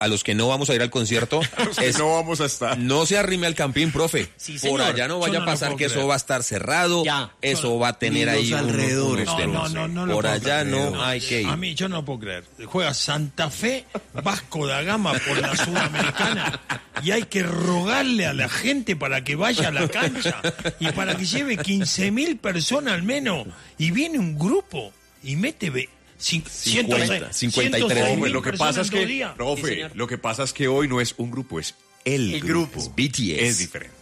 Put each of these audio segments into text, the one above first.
a los que no vamos a ir al concierto, no vamos a estar. No se arrime al Campín, profe. Sí, por señor. allá no vaya a pasar que eso va a estar cerrado. Ya. Eso va a tener Ni ahí los alrededores. No por allá no hay que ir. A mí yo no puedo creer. Juega Santa Fe, Vasco da Gama por la Sudamericana y hay que rogarle a la gente para que vaya a la cancha y para que lleve 15.000 personas al menos. Y viene un grupo y mete 53. Hombre, lo que pasa es Sí, profe, lo que pasa es que hoy no es un grupo, es el grupo. Es BTS. Es diferente.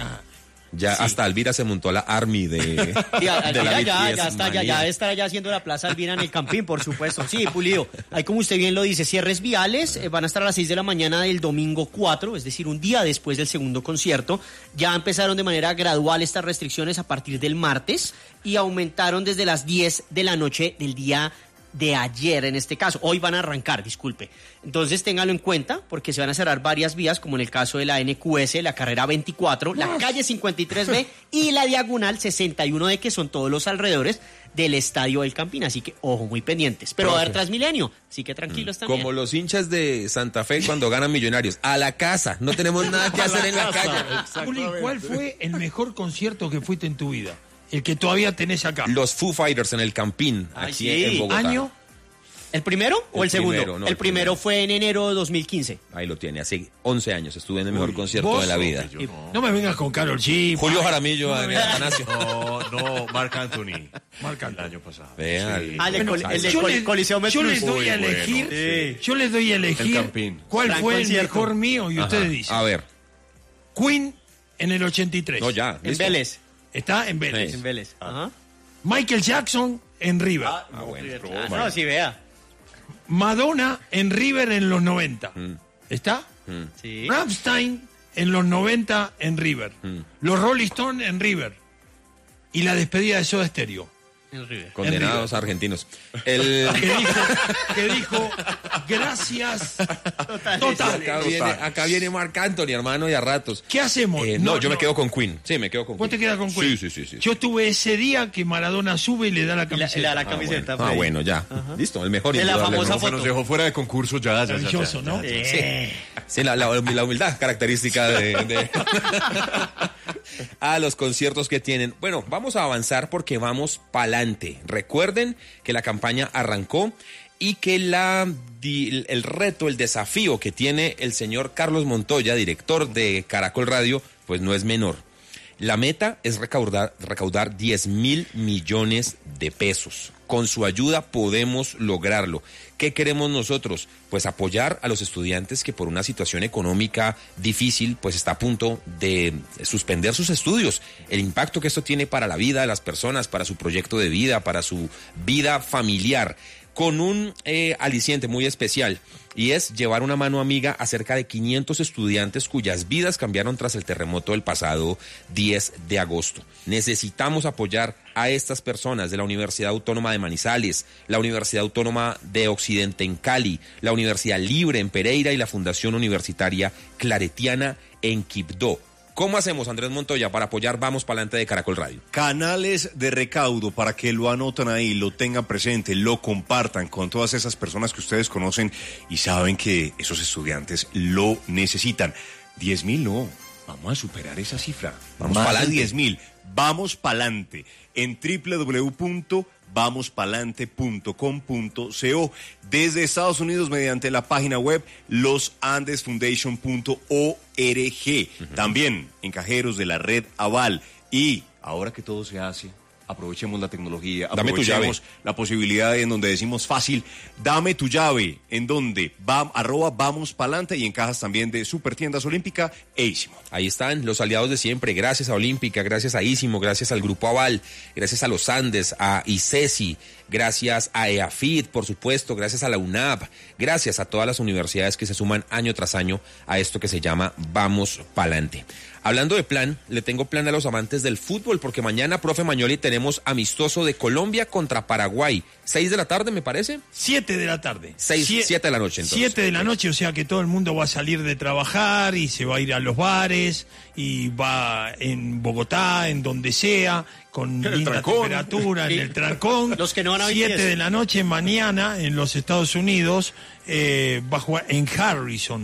Ya hasta Alvira se montó a la Army de Alvira la ya está, ya estará ya haciendo la Plaza Alvira en el Campín, por supuesto. Sí, Pulido. Ahí, como usted bien lo dice, cierres viales van a estar a las 6 de la mañana del domingo 4, es decir, un día después del segundo concierto. Ya empezaron de manera gradual estas restricciones a partir del martes y aumentaron desde las 10 de la noche del día de ayer, en este caso. Hoy van a arrancar, disculpe. Entonces téngalo en cuenta, porque se van a cerrar varias vías, como en el caso de la NQS, la carrera 24, la calle 53B y la diagonal 61D, que son todos los alrededores del Estadio del Campín. Así que, ojo, muy pendientes. Pero va a haber Transmilenio, así que tranquilos también. Como los hinchas de Santa Fe cuando ganan Millonarios. A la casa, no tenemos nada que hacer en la calle. Juli, ¿cuál fue el mejor concierto que fuiste en tu vida? El que todavía tenés acá. Los Foo Fighters en el Campín, aquí en Bogotá. ¿Año? ¿El primero o el segundo? Primero, no, el primero fue en enero de 2015. Ahí lo tiene, hace 11 años estuve en el mejor concierto de la vida. No me vengas con Karol G. Julio Jaramillo, Atanasio. No, Marc Anthony. El año pasado. Vea, Sí. El de Coliseo Yo Metro. les doy a Muy bueno, elegir, sí. yo les doy a El elegir Campín. cuál Gran fue concierto. el mejor mío y ustedes dicen. A ver, Queen en el 83. no ya, En listo. Vélez. Está en Vélez. Sí. En Vélez. Ajá. Michael Jackson en River. No, sí, vea. Madonna en River en los 90. ¿Está? Sí. Rammstein en los 90 en River. Los Rolling Stones en River. Y la despedida de Soda Stereo. En River. Condenados argentinos. El... Que dijo, gracias. Total. Acá viene Marc Anthony, hermano, y a ratos. ¿Qué hacemos? No, yo me quedo con Queen. Sí, me quedo con ¿Vos Queen. te quedas con Queen? Sí. Yo estuve ese día que Maradona sube y le da la Y camiseta. le da la camiseta. Ah, bueno, ya. Listo, el mejor. De la indudablemente. famosa foto. Nos dejó fuera de concurso ya. Maravilloso, ¿no? Sí, la humildad característica de a los conciertos que tienen. Bueno, vamos a avanzar porque vamos pa'lante. Recuerden que la campaña arrancó y que el reto, el desafío que tiene el señor Carlos Montoya, director de Caracol Radio, pues no es menor. La meta es recaudar 10.000 millones de pesos. Con su ayuda podemos lograrlo. ¿Qué queremos nosotros? Pues apoyar a los estudiantes que por una situación económica difícil pues está a punto de suspender sus estudios. El impacto que esto tiene para la vida de las personas, para su proyecto de vida, para su vida familiar. Con un aliciente muy especial, y es llevar una mano amiga a cerca de 500 estudiantes cuyas vidas cambiaron tras el terremoto del pasado 10 de agosto. Necesitamos apoyar a estas personas de la Universidad Autónoma de Manizales, la Universidad Autónoma de Occidente en Cali, la Universidad Libre en Pereira y la Fundación Universitaria Claretiana en Quibdó. ¿Cómo hacemos, Andrés Montoya, para apoyar Vamos Pa'lante de Caracol Radio? Canales de recaudo para que lo anoten ahí, lo tengan presente, lo compartan con todas esas personas que ustedes conocen y saben que esos estudiantes lo necesitan. 10.000 no, vamos a superar esa cifra. Vamos Más pa'lante. de 10.000. Vamos pa'lante en www.vamospalante.com.co. Desde Estados Unidos mediante la página web losandesfoundation.org. También en cajeros de la red Aval. Y ahora que todo se hace, aprovechemos la tecnología, Dame tu aprovechemos la posibilidad en donde decimos fácil, dame tu llave, en donde @vamos pa'lante y en cajas también de Supertiendas Olímpica e Ísimo. Ahí están los aliados de siempre, gracias a Olímpica, gracias a Ísimo, gracias al Grupo Aval, gracias a los Andes, a ICESI, gracias a EAFID, por supuesto, gracias a la UNAP, gracias a todas las universidades que se suman año tras año a esto que se llama Vamos Pa'lante. Hablando de plan, le tengo plan a los amantes del fútbol, porque mañana, profe Mañoli, tenemos amistoso de Colombia contra Paraguay. 6 de la tarde, me parece. 7 de la tarde. 7 de la noche, entonces. 7 de la noche, o sea que todo el mundo va a salir de trabajar y se va a ir a los bares y va en Bogotá, en donde sea, con linda temperatura, en el trancón. Los que no van a 7 de la noche mañana en los Estados Unidos va a jugar en Harrison.